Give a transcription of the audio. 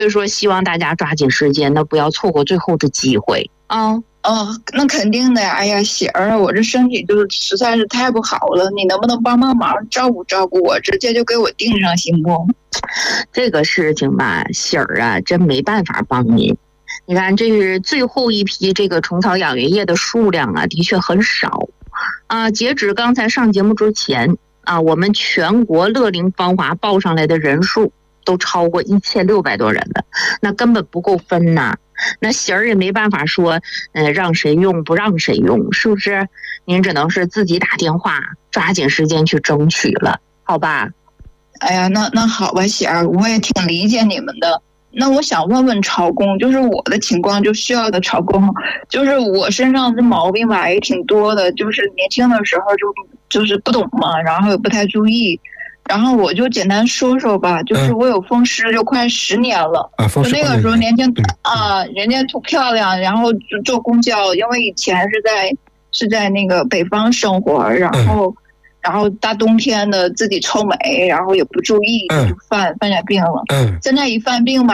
所以说希望大家抓紧时间，那不要错过最后的机会啊。 那肯定的呀。哎呀，喜儿，我这身体就是实在是太不好了，你能不能帮忙照顾照顾我，直接就给我定上行不？ 这个事情吧，喜儿啊，真没办法帮你。你看，这是最后一批这个虫草养源液的数量啊，的确很少啊。截止刚才上节目之前啊，我们全国乐龄芳华报上来的人数都超过1600多人了，那根本不够分呐。那喜儿也没办法说，让谁用不让谁用，是不是？您只能是自己打电话，抓紧时间去争取了，好吧？ 哎呀，那好吧，喜儿，我也挺理解你们的。那我想问问曹工，就是我的情况就需要的曹工，就是我身上这毛病吧也挺多的，就是年轻的时候就是不懂嘛，然后也不太注意。然后我就简单说说吧，就是我有风湿就快10年了，就那个时候年轻人家图漂亮，然后就坐公交，因为以前是在那个北方生活，然后大冬天的自己臭美，然后也不注意就犯下病了。现在一犯病吧。